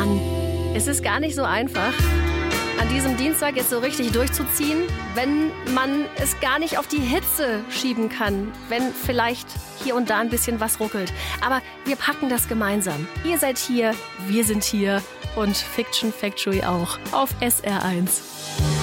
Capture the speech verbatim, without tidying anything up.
Mann, es ist gar nicht so einfach, an diesem Dienstag jetzt so richtig durchzuziehen, wenn man es gar nicht auf die Hitze schieben kann, wenn vielleicht hier und da ein bisschen was ruckelt. Aber wir packen das gemeinsam. Ihr seid hier, wir sind hier und Fiction Factory auch auf S R eins.